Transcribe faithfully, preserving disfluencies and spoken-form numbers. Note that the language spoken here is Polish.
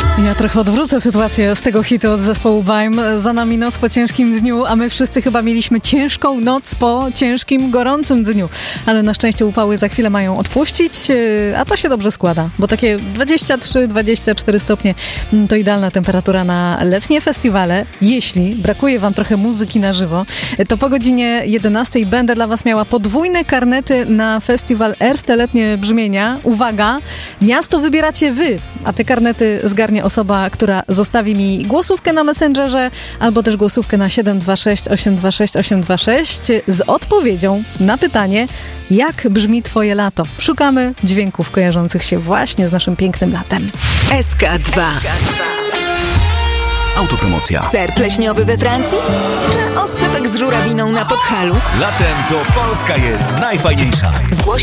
Ja trochę odwrócę sytuację z tego hitu od zespołu Vime. Za nami noc po ciężkim dniu, a my wszyscy chyba mieliśmy ciężką noc po ciężkim, gorącym dniu. Ale na szczęście upały za chwilę mają odpuścić, a to się dobrze składa, bo takie dwadzieścia trzy dwadzieścia cztery stopnie to idealna temperatura na letnie festiwale. Jeśli brakuje wam trochę muzyki na żywo, to po godzinie jedenastej będę dla was miała podwójne karnety na festiwal Erste Letnie Brzmienia. Uwaga, miasto wybieracie wy, a te karnety zgarnie osoba, która zostawi mi głosówkę na Messengerze albo też głosówkę na siedem dwa sześć osiem dwa sześć osiem dwa sześć z odpowiedzią na pytanie, jak brzmi twoje lato. Szukamy dźwięków kojarzących się właśnie z naszym pięknym latem. S K dwa. Autopromocja. Ser pleśniowy we Francji? Czy oscypek z żurawiną na Podhalu? Latem to Polska jest najfajniejsza.